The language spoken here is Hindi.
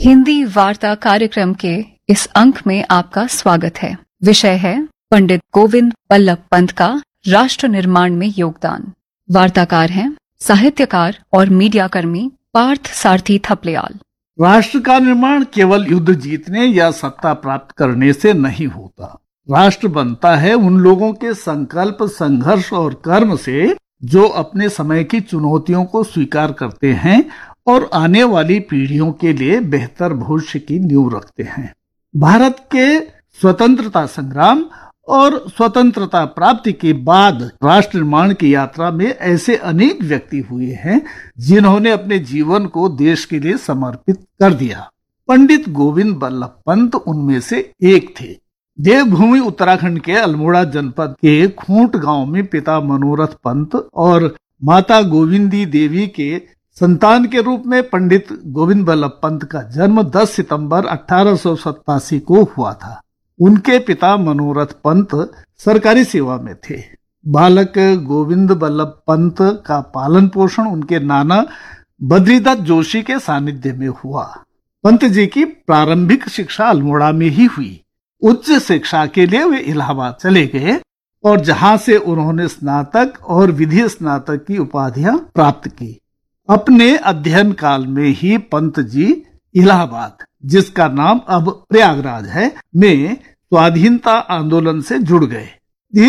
हिंदी वार्ता कार्यक्रम के इस अंक में आपका स्वागत है। विषय है पंडित गोविंद बल्लभ पंत का राष्ट्र निर्माण में योगदान। वार्ताकार हैं साहित्यकार और मीडिया कर्मी पार्थ सारथी थपलियाल। राष्ट्र का निर्माण केवल युद्ध जीतने या सत्ता प्राप्त करने से नहीं होता। राष्ट्र बनता है उन लोगों के संकल्प, संघर्ष और कर्म से जो अपने समय की चुनौतियों को स्वीकार करते हैं और आने वाली पीढ़ियों के लिए बेहतर भविष्य की नींव रखते हैं। भारत के स्वतंत्रता संग्राम और स्वतंत्रता प्राप्ति के बाद राष्ट्र निर्माण की यात्रा में ऐसे अनेक व्यक्ति हुए हैं जिन्होंने अपने जीवन को देश के लिए समर्पित कर दिया। पंडित गोविंद बल्लभ पंत उनमें से एक थे। देवभूमि उत्तराखंड के अल्मोड़ा जनपद के खूंट गांव में पिता मनोरथ पंत और माता गोविंदी देवी के संतान के रूप में पंडित गोविंद बल्लभ पंत का जन्म 10 सितंबर 1887 को हुआ था। उनके पिता मनोरथ पंत सरकारी सेवा में थे। बालक गोविंद बल्लभ पंत का पालन पोषण उनके नाना बद्रीदत्त जोशी के सानिध्य में हुआ। पंत जी की प्रारंभिक शिक्षा अल्मोड़ा में ही हुई। उच्च शिक्षा के लिए वे इलाहाबाद चले गए और जहां से उन्होंने स्नातक और विधि स्नातक की उपाधियां प्राप्त की। अपने अध्ययन काल में ही पंत जी इलाहाबाद, जिसका नाम अब प्रयागराज है, में स्वाधीनता आंदोलन से जुड़ गए।